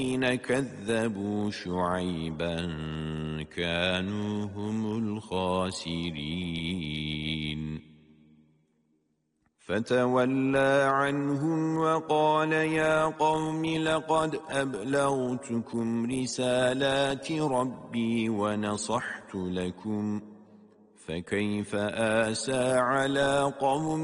كذبوا شعيبا كانوا هم الخاسرين فتولى عنهم وقال يا قوم لقد أبلغتكم رسالات ربي ونصحت لكم فكيف آسى على قوم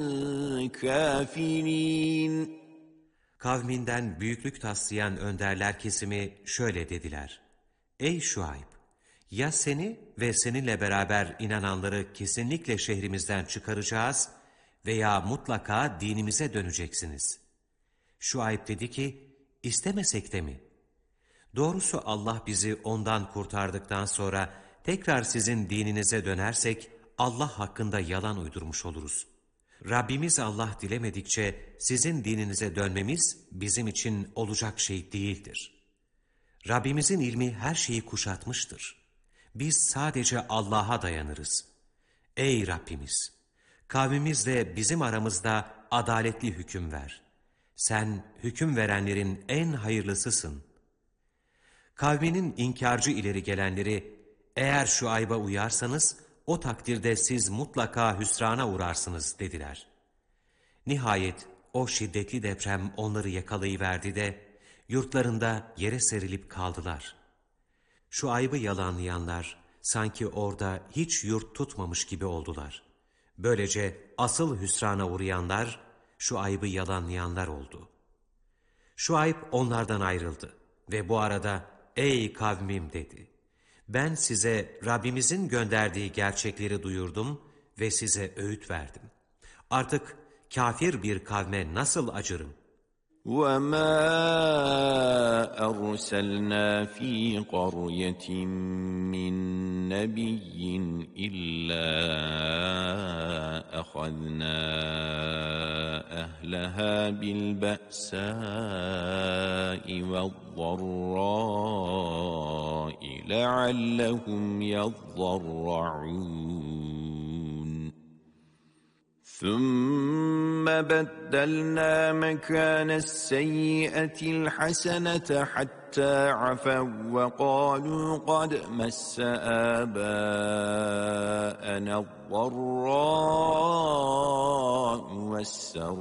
كافرين. Kavminden büyüklük taslayan önderler kesimi şöyle dediler: Ey Şuayb! Ya seni ve seninle beraber inananları kesinlikle şehrimizden çıkaracağız veya mutlaka dinimize döneceksiniz. Şuayb dedi ki, istemesek de mi? Doğrusu Allah bizi ondan kurtardıktan sonra tekrar sizin dininize dönersek Allah hakkında yalan uydurmuş oluruz. Rabbimiz Allah dilemedikçe sizin dininize dönmemiz bizim için olacak şey değildir. Rabbimizin ilmi her şeyi kuşatmıştır. Biz sadece Allah'a dayanırız. Ey Rabbimiz! Kavmimizle bizim aramızda adaletli hüküm ver. Sen hüküm verenlerin en hayırlısısın. Kavminin inkarcı ileri gelenleri, eğer Şuayb'a uyarsanız, o takdirde siz mutlaka hüsrana uğrarsınız dediler. Nihayet o şiddetli deprem onları yakalayıverdi de, yurtlarında yere serilip kaldılar. Şuayb'ı yalanlayanlar, sanki orada hiç yurt tutmamış gibi oldular. Böylece asıl hüsrana uğrayanlar, Şuayb'ı yalanlayanlar oldu. Şuayb onlardan ayrıldı ve bu arada, ey kavmim dedi. Ben size Rabbimizin gönderdiği gerçekleri duyurdum ve size öğüt verdim. Artık kafir bir kavme nasıl acırım? وَمَا أَرْسَلْنَا فِي قَرْيَةٍ مِّن نَّبِيٍّ إِلَّا أَخَذْنَا أَهْلَهَا بِالْبَأْسَاءِ وَالضَّرَّاءِ لَعَلَّهُمْ يَضَّرَّعُونَ ثُمَّ بَدَّلْنَا مَكَانَ السَّيِّئَةِ الْحَسَنَةَ حَتَّى عَفَوْا وَقَالُوا قَدْ مَسَّ آبَاءَنَا الضَّرَّاءُ وَالسَّرَّاءُ